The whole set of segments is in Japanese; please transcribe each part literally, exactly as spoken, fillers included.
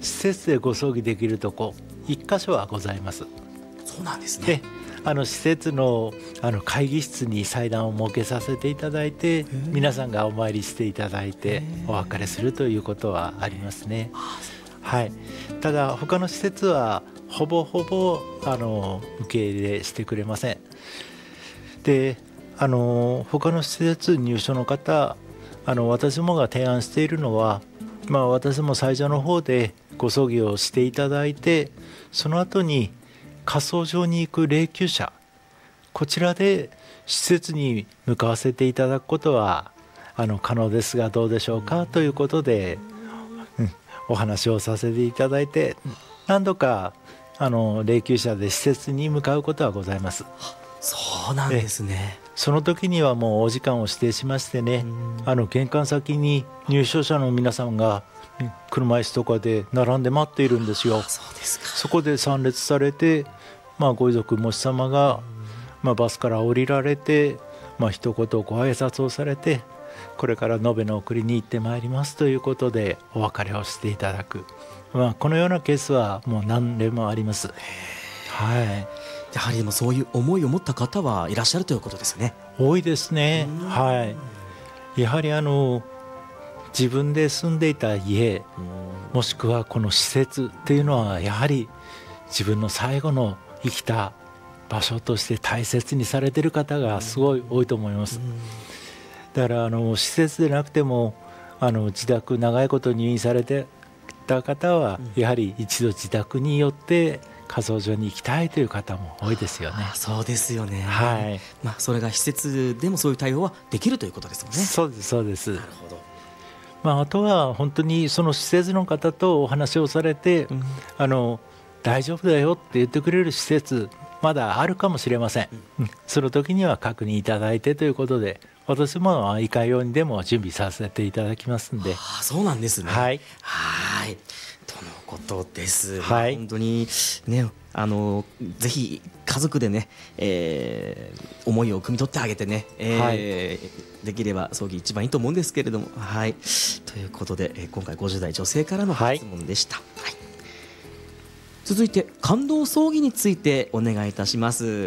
施設でご葬儀できるとこいっかしょはございます。 そうなんですね。 であの施設 の, あの会議室に祭壇を設けさせていただいて、皆さんがお参りしていただいてお別れするということはありますね。はい、ただ他の施設はほぼほぼあの受け入れしてくれません。であの他の施設入所の方、あの私もが提案しているのは、まあ、私も最初の方でご葬儀をしていただいて、その後に火葬場に行く霊柩車、こちらで施設に向かわせていただくことはあの可能ですがどうでしょうかということで、うん、お話をさせていただいて、何度かあの霊柩車で施設に向かうことはございます。 そうなんですね。 その時にはもうお時間を指定しましてね、あの玄関先に入所者の皆さんが車椅子とかで並んで待っているんですよ。 そうですか。 そこで参列されて、まあ、ご遺族もし様が、まあ、バスから降りられて、まあ、一言ご挨拶をされて、これから延べの送りに行ってまいりますということでお別れをしていただく、まあ、このようなケースはもう何例もあります。はい、 やはりでもそういう思いを持った方はいらっしゃるということですね。 多いですね。はい、やはりあの自分で住んでいた家、もしくはこの施設っていうのはやはり自分の最後の生きた場所として大切にされている方がすごい多いと思います。だからあの施設でなくてもあの自宅長いこと入院されてた方はやはり一度自宅に寄って火葬場に行きたいという方も多いですよね。 あ、そうですよね。 はい、 まあ、それが施設でもそういう対応はできるということですもんね。 そうですそうです。 なるほど。 まあ、あとは本当にその施設の方とお話をされて、うん、あの大丈夫だよって言ってくれる施設まだあるかもしれません、うん、その時には確認いただいてということで、私もいかようにでも準備させていただきますんで。 あ、そうなんですね。 はい、 はいとのことです、 はい、 本当にね、あのぜひ家族でね、えー、思いを汲み取ってあげてね、えーはい、できれば葬儀一番いいと思うんですけれども、はい、ということで、えー、今回ごじゅう代女性からの質問でした、はいはい、続いて感動葬儀についてお願いいたします。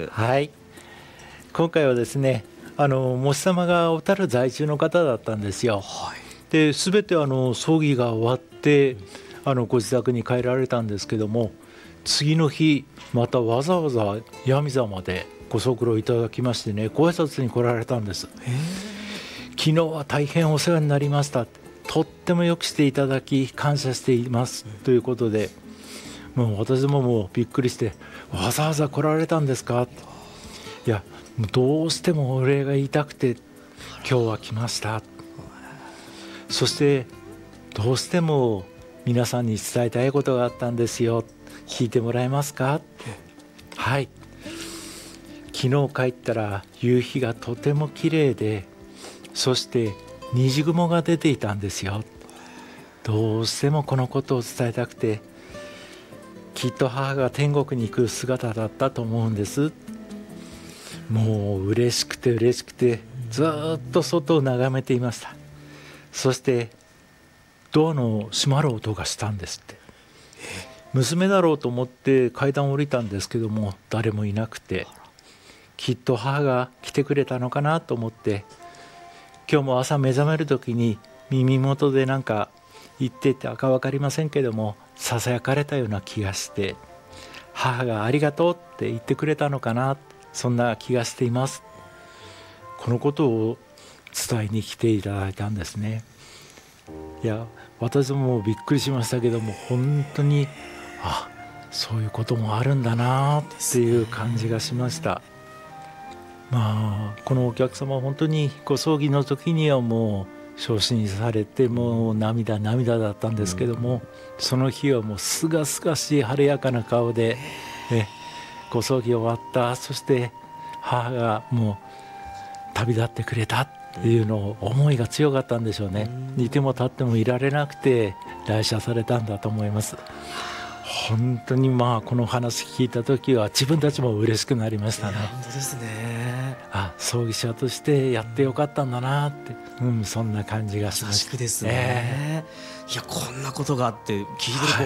はい、今回はですね、あのもし様が小樽在住の方だったんですよ、はい、で全てあの葬儀が終わってあのご自宅に帰られたんですけども、次の日またわざわざ八海沢までご足労いただきましてね、ご挨拶に来られたんです。昨日は大変お世話になりました、とってもよくしていただき感謝していますということで、もう私ももうびっくりして、わざわざ来られたんですか、いやどうしてもお礼が言いたくて今日は来ました、そしてどうしても皆さんに伝えたいことがあったんですよ、聞いてもらえますか。はい、昨日帰ったら夕日がとても綺麗で、そして虹雲が出ていたんですよ。どうしてもこのことを伝えたくて、きっと母が天国に行く姿だったと思うんです。もう嬉しくて嬉しくてずっと外を眺めていました。そしてドアの閉まる音がしたんですって。娘だろうと思って階段を降りたんですけども、誰もいなくて、きっと母が来てくれたのかなと思って、今日も朝目覚める時に耳元でなんか言ってたか分かりませんけども、ささやかれたような気がして、母がありがとうって言ってくれたのかな、そんな気がしています。このことを伝えに来ていただいたんですね。いや私もびっくりしましたけども、本当にあそういうこともあるんだなっていう感じがしました。まあこのお客様は本当にご葬儀の時にはもう昇進されて、もう涙涙だったんですけども、その日はもうすがすがしい晴れやかな顔でえご葬儀終わった、そして母がもう旅立ってくれたっていうのを思いが強かったんでしょうね。いても立ってもいられなくて来社されたんだと思います。本当にまあこの話聞いた時は自分たちも嬉しくなりましたね。 本当ですね。 あ、葬儀社としてやってよかったんだなって、うん、そんな感じがしました。 優しくですね、えー、いやこんなことがあって聞いてる